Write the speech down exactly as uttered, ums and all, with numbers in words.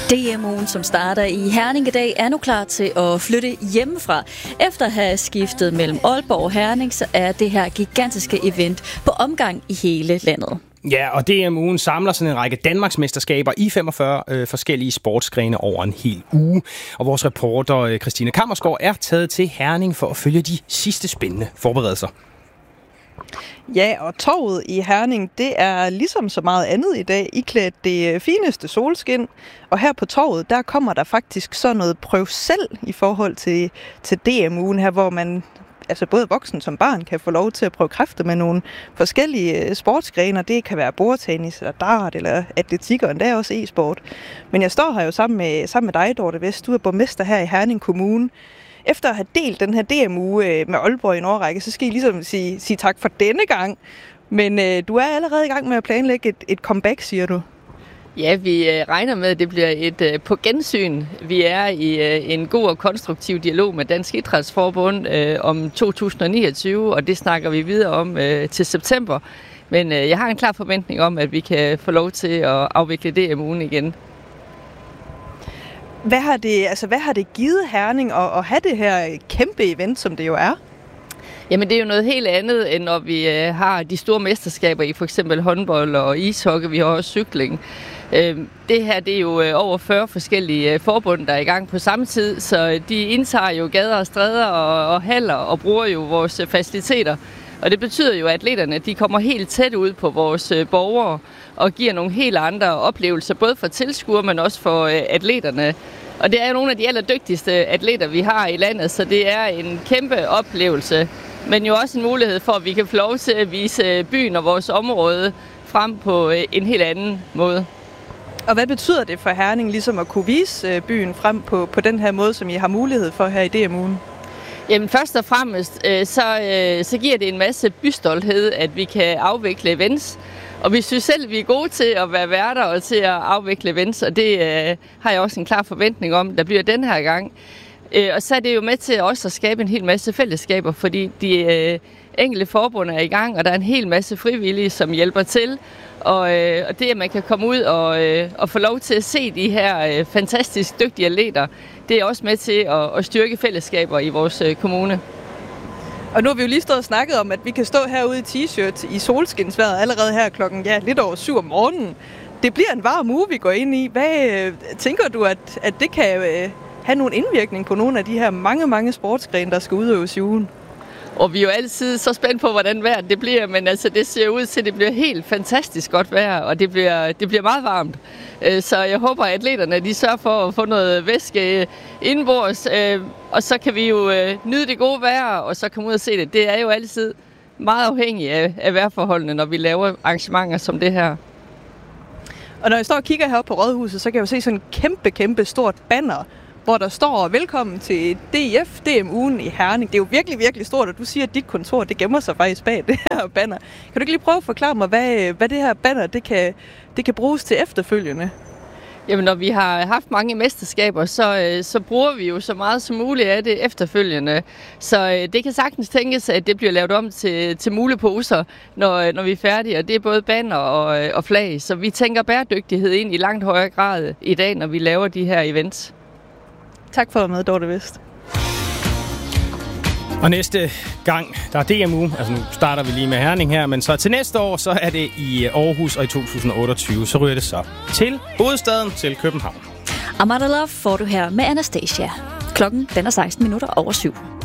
D M-ugen, som starter i Herning i dag, er nu klar til at flytte hjemmefra. Efter at have skiftet mellem Aalborg og Herning, så er det her gigantiske event på omgang i hele landet. Ja, og D M-ugen samler sådan en række Danmarksmesterskaber i femogfyrre øh, forskellige sportsgrene over en hel uge. Og vores reporter øh, Christine Kammersgaard er taget til Herning for at følge de sidste spændende forberedelser. Ja, og torvet i Herning, det er ligesom så meget andet i dag iklædt det fineste solskin. Og her på torvet, der kommer der faktisk så noget prøv selv i forhold til, til D M-ugen her, hvor man altså både voksen som barn kan få lov til at prøve kræfter med nogle forskellige sportsgrene. Det kan være bordtennis, eller dart, eller atletik, og endda også e-sport. Men jeg står her jo sammen med, sammen med dig, Dorte Vest. Du er borgmester her i Herning Kommune. Efter at have delt den her D M-uge med Aalborg i en årrække, så skal I ligesom sige, sige tak for denne gang. Men øh, du er allerede i gang med at planlægge et, et comeback, siger du. Ja, vi øh, regner med, at det bliver et øh, på gensyn. Vi er i øh, en god og konstruktiv dialog med Dansk Idrætsforbund øh, om to tusind niogtyve, og det snakker vi videre om øh, til september. Men øh, jeg har en klar forventning om, at vi kan få lov til at afvikle D M-ugen igen. Hvad har det, altså, hvad har det givet Herning at, at have det her kæmpe event, som det jo er? Jamen det er jo noget helt andet, end når vi øh, har de store mesterskaber i for eksempel håndbold og ishockey. Vi har også cykling. Øh, det her det er jo øh, over fyrre forskellige øh, forbund, der er i gang på samme tid, så de indtager jo gader og stræder og, og haller og bruger jo vores øh, faciliteter. Og det betyder jo, at atleterne de kommer helt tæt ud på vores øh, borgere og giver nogle helt andre oplevelser, både for tilskuere, men også for øh, atleterne. Og det er jo nogle af de allerdygtigste atleter, vi har i landet, så det er en kæmpe oplevelse. Men jo også en mulighed for, at vi kan få lov til at vise byen og vores område frem på øh, en helt anden måde. Og hvad betyder det for Herning ligesom at kunne vise byen frem på, på den her måde, som I har mulighed for her i D M-ugen? Jamen først og fremmest, øh, så, øh, så giver det en masse bystolthed, at vi kan afvikle events. Og vi synes selv, at vi er gode til at være værter og til at afvikle events, og det øh, har jeg også en klar forventning om, der bliver den her gang. Øh, og så er det jo med til også at skabe en hel masse fællesskaber, fordi de øh, enkelte forbund er i gang, og der er en hel masse frivillige, som hjælper til. Og, øh, og det, at man kan komme ud og, øh, og få lov til at se de her øh, fantastisk dygtige atleter, det er også med til at, at styrke fællesskaber i vores øh, kommune. Og nu har vi jo lige stået og snakket om, at vi kan stå herude i t-shirt i solskinsvejret allerede her klokken ja, lidt over syv om morgenen. Det bliver en varm uge, vi går ind i. Hvad øh, tænker du, at, at det kan øh, have nogen indvirkning på nogle af de her mange, mange sportsgrene, der skal udøves i ugen? Og vi er jo altid så spændt på, hvordan vejret det bliver, men altså, det ser ud til, at det bliver helt fantastisk godt vejr, og det bliver, det bliver meget varmt. Så jeg håber, at atleterne de sørger for at få noget væske indenbords, og så kan vi jo nyde det gode vejr, og så komme ud og se det. Det er jo altid meget afhængigt af, af vejrforholdene, når vi laver arrangementer som det her. Og når jeg står og kigger heroppe på Rådhuset, så kan jeg jo se sådan en kæmpe, kæmpe stort banner, hvor der står, velkommen til D I F D M-ugen i Herning. Det er jo virkelig, virkelig stort, og du siger, at dit kontor, det gemmer sig faktisk bag det her banner. Kan du ikke lige prøve at forklare mig, hvad, hvad det her banner, det kan, det kan bruges til efterfølgende? Jamen, når vi har haft mange mesterskaber, så, så bruger vi jo så meget som muligt af det efterfølgende. Så det kan sagtens tænkes, at det bliver lavet om til, til muleposer, når, når vi er færdige. Og det er både banner og, og flag. Så vi tænker bæredygtighed ind i langt højere grad i dag, når vi laver de her events. Tak for at være med, Dorte Vest. Og næste gang, der er D M-uge, altså nu starter vi lige med Herning her, men så til næste år, så er det i Aarhus, og i to tusind otteogtyve, så ryger det så til hovedstaden, til København. Amada Love får du her med Anastasia. Klokken den er seksten minutter over syv.